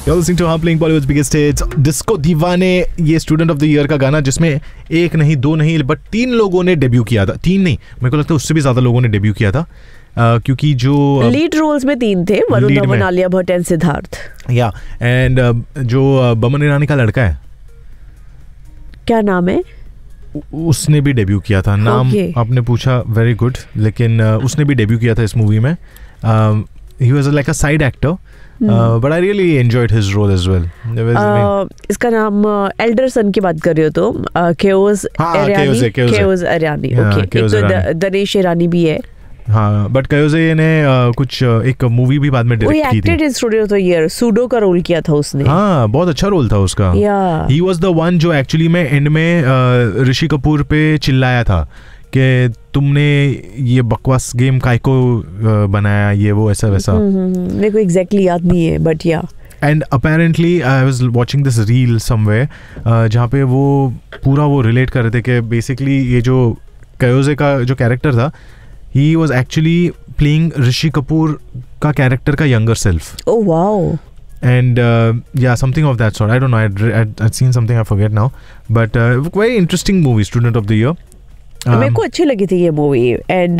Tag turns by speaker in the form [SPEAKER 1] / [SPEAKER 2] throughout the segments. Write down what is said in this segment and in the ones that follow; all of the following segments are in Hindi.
[SPEAKER 1] You're listening to Playing Bollywood's biggest hits. Disco दीवाने ये स्टूडेंट ऑफ द ईयर का गाना जिसमें एक नहीं दो नहीं बट 3 लोगों ने डेब्यू किया था. 3 नहीं, मेरे को लगता है उससे भी ज्यादा लोगों ने डेब्यू किया था. क्योंकि जो
[SPEAKER 2] लीड रोल्स में 3 थे, वरुण धवन, आलिया भट्ट एंड सिद्धार्थ.
[SPEAKER 1] या एंड जो बमन ईरानी का लड़का है, क्या
[SPEAKER 2] नाम है,
[SPEAKER 1] उसने भी डेब्यू किया था. नाम आपने पूछा, वेरी गुड. लेकिन उसने भी डेब्यू किया था इस मूवी में. He was like a side actor, but I really enjoyed his role as well.
[SPEAKER 2] इसका नाम एल्डर सन की बात कर रहे हो तो केओस इरानी. ओके, तो दनेश ईरानी भी है.
[SPEAKER 1] हाँ, बट कयोजे ने कुछ एक मूवी भी बाद में डायरेक्ट की थी.
[SPEAKER 2] Acted in student of the year, pseudo का रोल किया था उसने.
[SPEAKER 1] हाँ, बहुत अच्छा रोल था उसका. ही वाज द वन जो एक्चुअली में एंड में ऋषि कपूर पे चिल्लाया था कि तुमने ये बकवास गेम काय को बनाया, ये वो ऐसा वैसा.
[SPEAKER 2] मेरे को एग्जैक्टली याद नहीं है, बट या.
[SPEAKER 1] And apparently I was watching this reel somewhere जहाँ पे वो पूरा वो रिलेट कर रहे थे कि बेसिकली ये जो कयोजे का जो कैरेक्टर था, he was actually playing Rishi Kapoor का character का younger self.
[SPEAKER 2] Oh wow.
[SPEAKER 1] And yeah, something of that sort. I don't know. I'd seen something. I forget now. But very interesting movie, Student of the Year.
[SPEAKER 2] मेरे को अच्छी लगी थी ये मूवी. एंड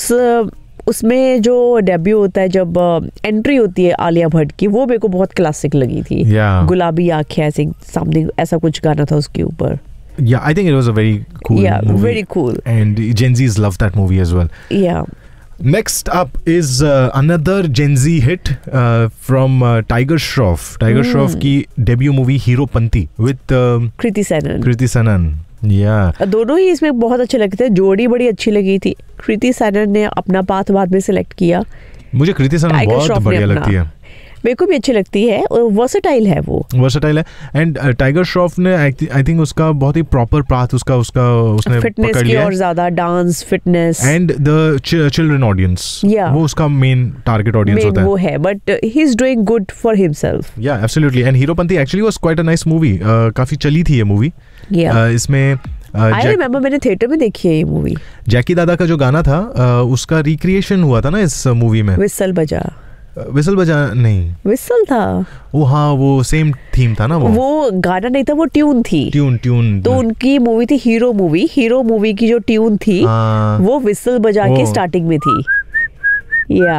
[SPEAKER 2] उसमें जो डेब्यू होता है, जब एंट्री होती है आलिया भट्ट की, वो मेरे को बहुत क्लासिक लगी थी. गुलाबी आँखें ऐसे समथिंग ऐसा कुछ गाना था उसके ऊपर.
[SPEAKER 1] Yeah, I think it was a very cool movie.
[SPEAKER 2] Very cool.
[SPEAKER 1] And Gen Zs love that movie as well.
[SPEAKER 2] Yeah.
[SPEAKER 1] Next up is another Gen Z hit from Tiger Shroff. Tiger Shroff की debut movie Heropanti with
[SPEAKER 2] Kriti
[SPEAKER 1] Sanan. Yeah.
[SPEAKER 2] दोनों ही इसमें बहुत अच्छे लगते थे. जोड़ी बड़ी अच्छी लगी थी. कृति सैनन ने अपना पाथ बाद में सिलेक्ट किया.
[SPEAKER 1] मुझे कृति सैनन बहुत बढ़िया लगती है.
[SPEAKER 2] मेरे को भी अच्छी लगती है. वर्सेटाइल है वो.
[SPEAKER 1] वर्सेटाइल है. एंड टाइगर श्रॉफ ने आई थिंक उसका बहुत ही प्रॉपर पाथ उसने
[SPEAKER 2] फिटनेस
[SPEAKER 1] पकड़ लिया.
[SPEAKER 2] और ज्यादा dance, fitness
[SPEAKER 1] and the children audience, वो उसका मेन टारगेट ऑडियंस होता है.
[SPEAKER 2] वो है, but he is doing good for himself.
[SPEAKER 1] या absolutely. And Heropanti actually was quite a nice movie. काफी चली थी ये मूवी. इसमें
[SPEAKER 2] आई रिमेम्बर मैंने थिएटर में देखी है ये मूवी.
[SPEAKER 1] जैकी दादा का जो गाना था उसका रिक्रिएशन हुआ था ना इस मूवी में.
[SPEAKER 2] विसल बजा नहीं, विसल था.
[SPEAKER 1] वो हाँ, वो सेम थीम था ना.
[SPEAKER 2] वो गाना नहीं था, वो ट्यून थी. ट्यून तो उनकी मूवी थी हीरो मूवी की जो ट्यून थी वो विसल बजा के स्टार्टिंग में थी. या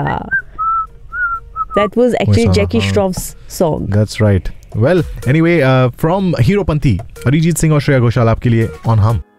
[SPEAKER 2] that was actually Jackie Shroffs song.
[SPEAKER 1] That's right. Well, anyway, from Heropanti, Arijit Singh और श्रेया घोषाल आपके लिए ऑन हम.